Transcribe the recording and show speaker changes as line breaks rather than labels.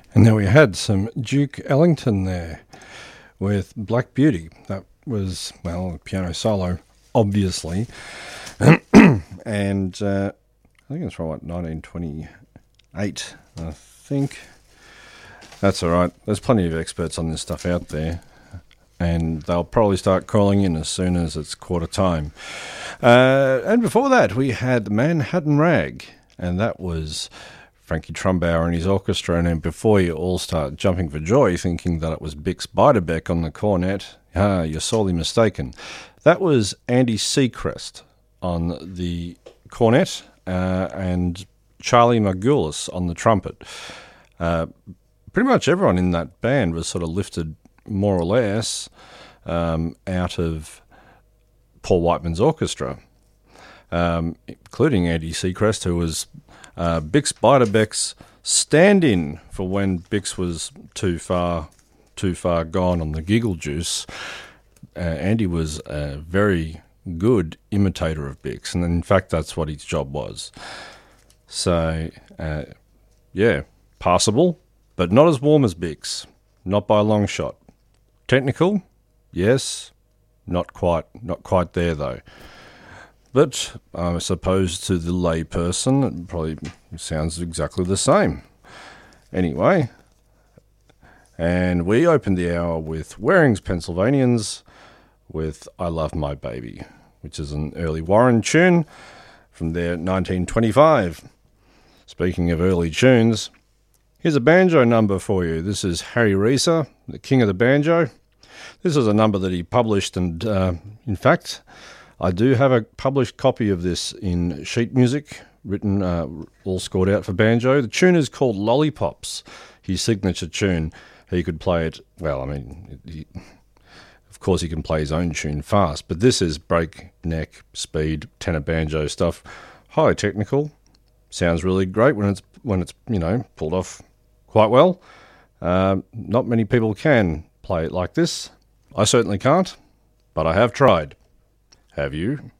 And now we had some Duke Ellington there with Black Beauty. That was, well, a piano solo, obviously. And I think it's from, 1928, I think. That's all right. There's plenty of experts on this stuff out there. And they'll probably start calling in as soon as it's quarter time. And before that, we had Manhattan Rag, and that was Frankie Trumbauer and his orchestra. And before you all start jumping for joy thinking that it was Bix Beiderbecke on the cornet, you're sorely mistaken. That was Andy Seacrest on the cornet and Charlie Margulis on the trumpet. Pretty much everyone in that band was sort of lifted more or less out of Paul Whiteman's orchestra, including Andy Seacrest, who was Bix Beiderbecke's stand-in for when Bix was too far gone on the giggle juice. Andy was a very good imitator of Bix, and in fact that's what his job was. So, passable, but not as warm as Bix, not by a long shot. Technical, yes, not quite there though. But I suppose to the lay person, it probably sounds exactly the same. Anyway, and we opened the hour with Waring's Pennsylvanians with I Love My Baby, which is an early Warren tune from their 1925. Speaking of early tunes, here's a banjo number for you. This is Harry Reeser, the king of the banjo. This is a number that he published, and in fact, I do have a published copy of this in sheet music, written, all scored out for banjo. The tune is called Lollipops, his signature tune. He could play it, well, I mean, of course he can play his own tune fast, but this is breakneck speed tenor banjo stuff, highly technical. Sounds really great when it's pulled off quite well. Not many people can play it like this. I certainly can't, but I have tried. Have you?